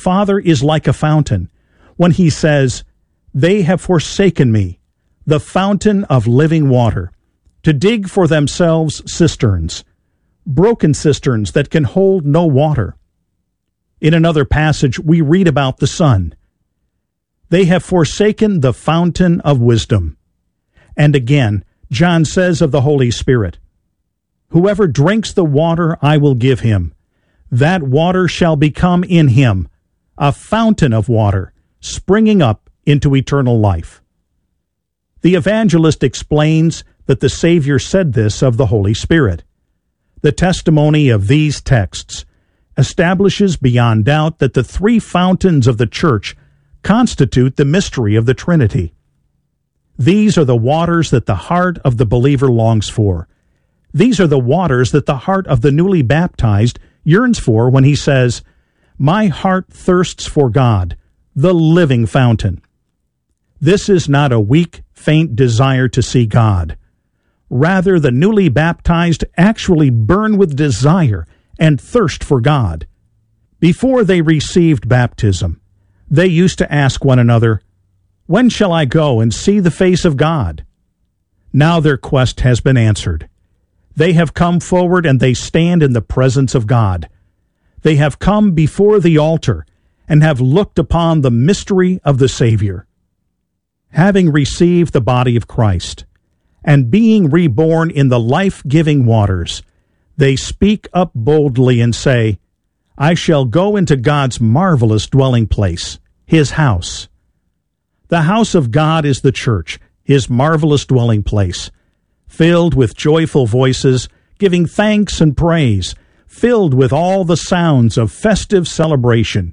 Father is like a fountain when he says, "They have forsaken me, the fountain of living water, to dig for themselves cisterns, broken cisterns that can hold no water." In another passage, we read about the Son. "They have forsaken the fountain of wisdom." And again, John says of the Holy Spirit, "Whoever drinks the water I will give him, that water shall become in him a fountain of water, springing up into eternal life." The evangelist explains that the Savior said this of the Holy Spirit. The testimony of these texts establishes beyond doubt that the three fountains of the Church constitute the mystery of the Trinity. These are the waters that the heart of the believer longs for. These are the waters that the heart of the newly baptized yearns for when he says, "My heart thirsts for God, the living fountain." This is not a weak, faint desire to see God. Rather, the newly baptized actually burn with desire and thirst for God. Before they received baptism, they used to ask one another, "When shall I go and see the face of God?" Now their quest has been answered. They have come forward and they stand in the presence of God. They have come before the altar and have looked upon the mystery of the Savior. Having received the body of Christ and being reborn in the life-giving waters, they speak up boldly and say, "I shall go into God's marvelous dwelling place, his house." The house of God is the church, his marvelous dwelling place, filled with joyful voices, giving thanks and praise, filled with all the sounds of festive celebration.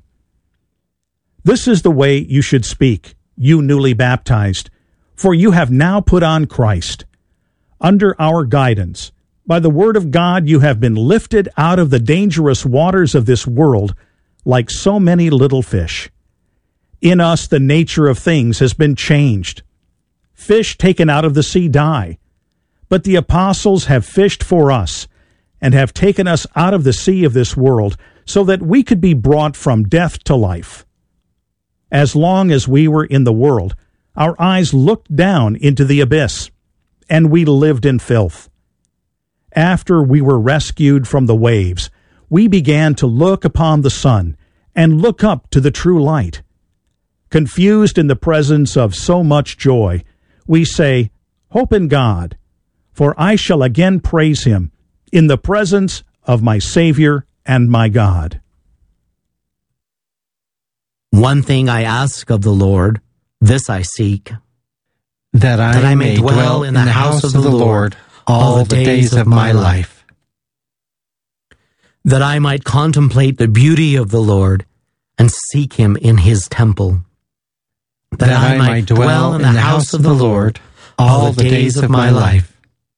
This is the way you should speak, you newly baptized, for you have now put on Christ. Under our guidance, by the word of God, you have been lifted out of the dangerous waters of this world like so many little fish. In us, the nature of things has been changed. Fish taken out of the sea die, but the apostles have fished for us and have taken us out of the sea of this world so that we could be brought from death to life. As long as we were in the world, our eyes looked down into the abyss, and we lived in filth. After we were rescued from the waves, we began to look upon the sun and look up to the true light. Confused in the presence of so much joy, we say, "Hope in God, for I shall again praise him in the presence of my Savior and my God." One thing I ask of the Lord, this I seek, that I may dwell in the house of the Lord all the days of my life, that I might contemplate the beauty of the Lord and seek him in his temple, that I might dwell in the house of the Lord all the days of my life.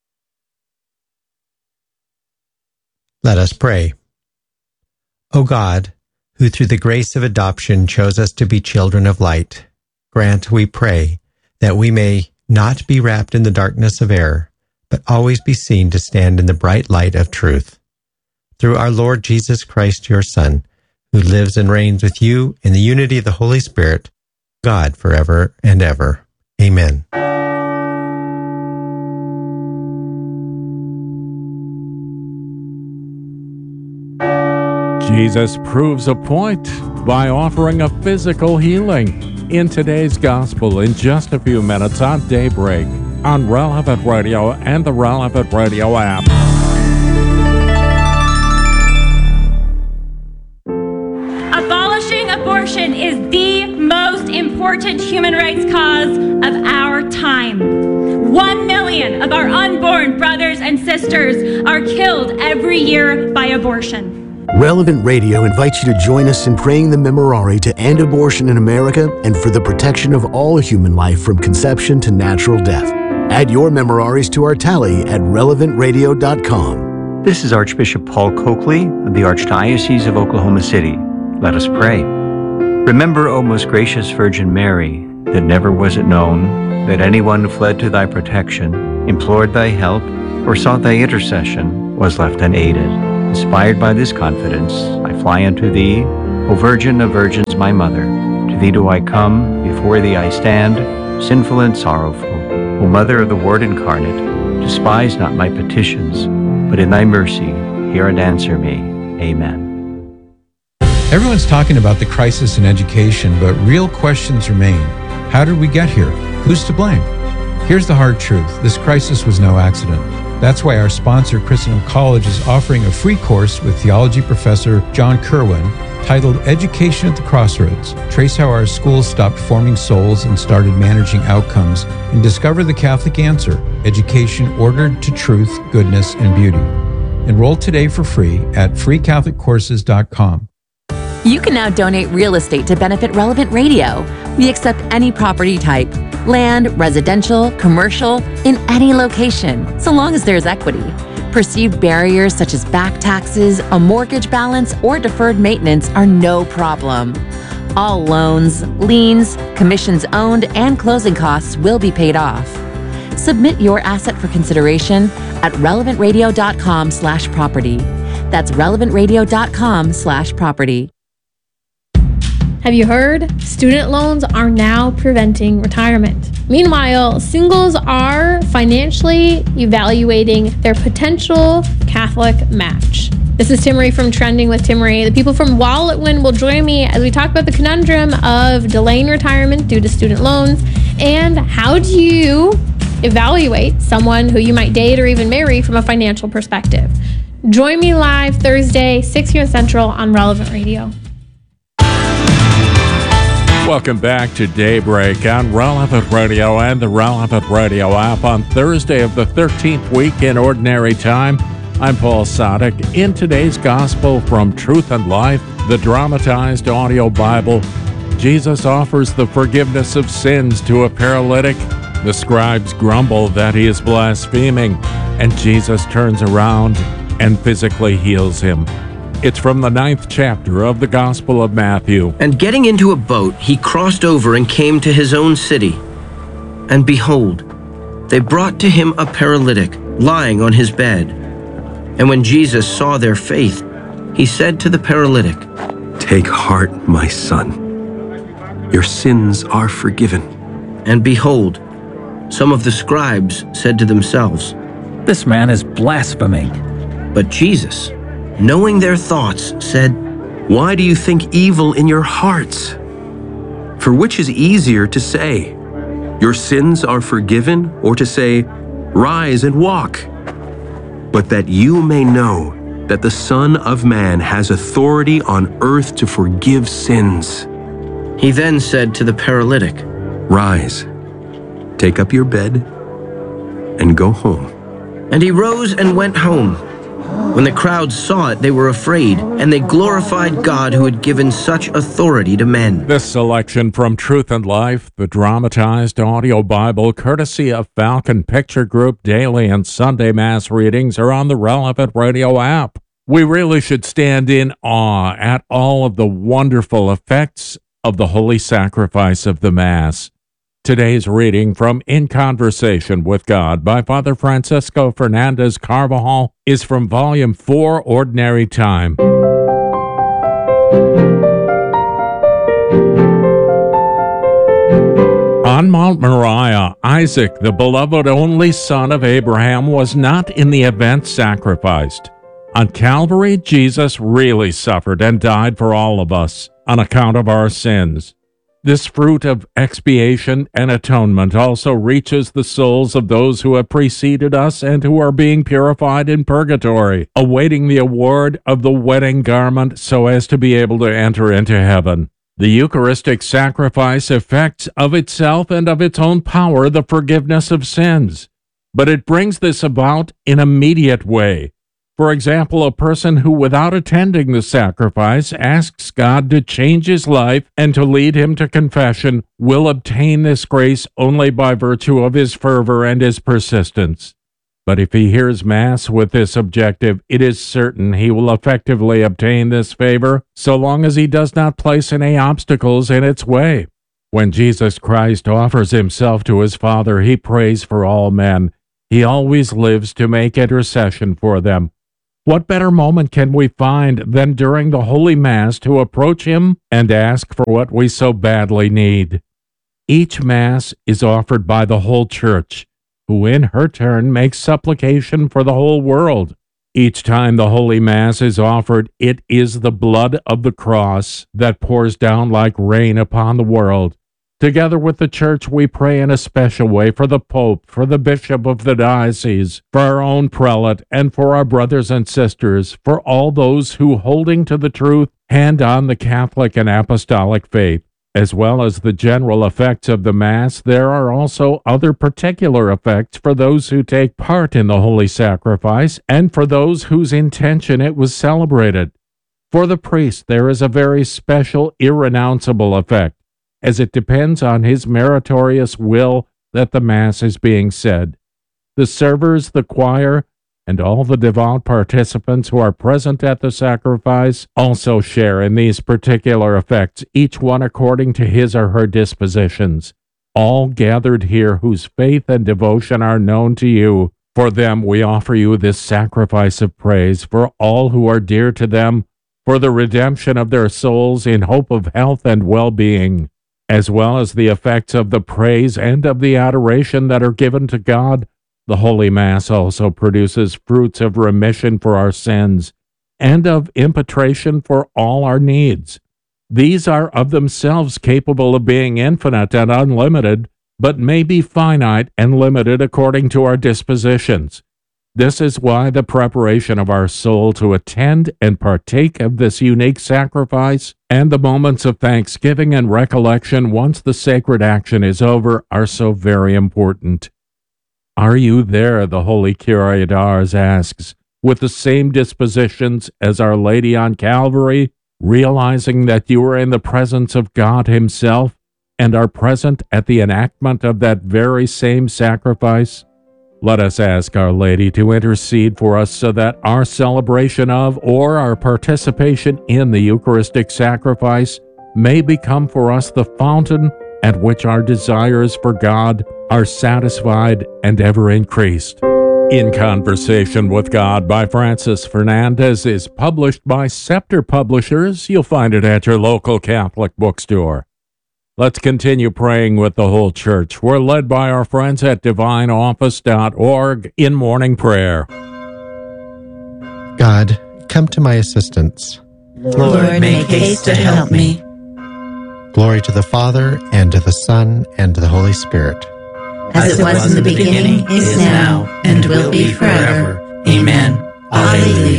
Let us pray. O God, who through the grace of adoption chose us to be children of light, grant, we pray, that we may not be wrapped in the darkness of error, but always be seen to stand in the bright light of truth. Through our Lord Jesus Christ, your Son, who lives and reigns with you in the unity of the Holy Spirit, God, forever and ever. Amen. Jesus proves a point by offering a physical healing in today's gospel in just a few minutes on Daybreak on Relevant Radio and the Relevant Radio app. Abolishing abortion is the most important human rights cause of our time. 1 million of our unborn brothers and sisters are killed every year by abortion. Relevant Radio invites you to join us in praying the Memorare to end abortion in America and for the protection of all human life from conception to natural death. Add your Memoraries to our tally at relevantradio.com. This is Archbishop Paul Coakley of the Archdiocese of Oklahoma City. Let us pray. Remember, O most gracious Virgin Mary, that never was it known that anyone who fled to thy protection, implored thy help, or sought thy intercession was left unaided. Inspired by this confidence, I fly unto thee, O Virgin of Virgins, my Mother, to thee do I come, before thee I stand, sinful and sorrowful. O Mother of the Word incarnate, despise not my petitions, but in thy mercy hear and answer me. Amen. Everyone's talking about the crisis in education, but real questions remain. How did we get here? Who's to blame? Here's the hard truth. This crisis was no accident. That's why our sponsor, Christendom College, is offering a free course with theology professor John Kerwin titled Education at the Crossroads. Trace how our schools stopped forming souls and started managing outcomes, and discover the Catholic answer, education ordered to truth, goodness, and beauty. Enroll today for free at freecatholiccourses.com. You can now donate real estate to benefit Relevant Radio. We accept any property type, land, residential, commercial, in any location, so long as there's equity. Perceived barriers such as back taxes, a mortgage balance, or deferred maintenance are no problem. All loans, liens, commissions owned, and closing costs will be paid off. Submit your asset for consideration at relevantradio.com/property. That's relevantradio.com/property. Have you heard? Student loans are now preventing retirement. Meanwhile, singles are financially evaluating their potential Catholic match. This is Timmerie from Trending with Timmerie. The people from Walletwin will join me as we talk about the conundrum of delaying retirement due to student loans and how do you evaluate someone who you might date or even marry from a financial perspective. Join me live Thursday, 6 p.m. Central on Relevant Radio. Welcome back to Daybreak on Relevant Radio and the Relevant Radio app on Thursday of the 13th week in Ordinary Time. I'm Paul Sadek. In today's Gospel from Truth and Life, the dramatized audio Bible, Jesus offers the forgiveness of sins to a paralytic. The scribes grumble that he is blaspheming, and Jesus turns around and physically heals him. It's from the 9th chapter of the Gospel of Matthew. And getting into a boat, he crossed over and came to his own city. And behold, they brought to him a paralytic, lying on his bed. And when Jesus saw their faith, he said to the paralytic, "Take heart, my son. Your sins are forgiven." And behold, some of the scribes said to themselves, "This man is blaspheming." But Jesus, knowing their thoughts, said, "Why do you think evil in your hearts? For which is easier to say, 'Your sins are forgiven,' or to say, 'Rise and walk'? But that you may know that the Son of Man has authority on earth to forgive sins." He then said to the paralytic, "Rise, take up your bed, and go home." And he rose and went home. When the crowd saw it, they were afraid, and they glorified God who had given such authority to men. This selection from Truth and Life, the dramatized audio Bible, courtesy of Falcon Picture Group, daily and Sunday Mass readings are on the Relevant Radio app. We really should stand in awe at all of the wonderful effects of the holy sacrifice of the Mass. Today's reading from In Conversation with God by Father Francisco Fernandez Carvajal is from Volume 4, Ordinary Time. On Mount Moriah, Isaac, the beloved only son of Abraham, was not in the event sacrificed. On Calvary, Jesus really suffered and died for all of us on account of our sins. This fruit of expiation and atonement also reaches the souls of those who have preceded us and who are being purified in purgatory, awaiting the award of the wedding garment so as to be able to enter into heaven. The Eucharistic sacrifice effects of itself and of its own power the forgiveness of sins, but it brings this about in an immediate way. For example, a person who, without attending the sacrifice, asks God to change his life and to lead him to confession, will obtain this grace only by virtue of his fervor and his persistence. But if he hears Mass with this objective, it is certain he will effectively obtain this favor, so long as he does not place any obstacles in its way. When Jesus Christ offers himself to his Father, he prays for all men. He always lives to make intercession for them. What better moment can we find than during the Holy Mass to approach Him and ask for what we so badly need? Each Mass is offered by the whole Church, who in her turn makes supplication for the whole world. Each time the Holy Mass is offered, it is the blood of the cross that pours down like rain upon the world. Together with the Church, we pray in a special way for the Pope, for the Bishop of the diocese, for our own prelate, and for our brothers and sisters, for all those who, holding to the truth, hand on the Catholic and Apostolic faith. As well as the general effects of the Mass, there are also other particular effects for those who take part in the Holy Sacrifice and for those whose intention it was celebrated. For the priest, there is a very special, irrenounceable effect, as it depends on his meritorious will that the Mass is being said. The servers, the choir, and all the devout participants who are present at the sacrifice also share in these particular effects, each one according to his or her dispositions. All gathered here whose faith and devotion are known to you, for them we offer you this sacrifice of praise, for all who are dear to them, for the redemption of their souls in hope of health and well-being, as well as the effects of the praise and of the adoration that are given to God. The Holy Mass also produces fruits of remission for our sins and of impetration for all our needs. These are of themselves capable of being infinite and unlimited, but may be finite and limited according to our dispositions. This is why the preparation of our soul to attend and partake of this unique sacrifice and the moments of thanksgiving and recollection once the sacred action is over are so very important. Are you there, the Holy Curé at Ars asks, with the same dispositions as Our Lady on Calvary, realizing that you are in the presence of God Himself and are present at the enactment of that very same sacrifice? Let us ask Our Lady to intercede for us so that our celebration of or our participation in the Eucharistic sacrifice may become for us the fountain at which our desires for God are satisfied and ever increased. In Conversation with God by Francis Fernandez is published by Scepter Publishers. You'll find it at your local Catholic bookstore. Let's continue praying with the whole Church. We're led by our friends at divineoffice.org in morning prayer. God, come to my assistance. Lord, make haste to help me. Glory to the Father, and to the Son, and to the Holy Spirit. As it was in the beginning, is now, and will be forever. Amen. Alleluia.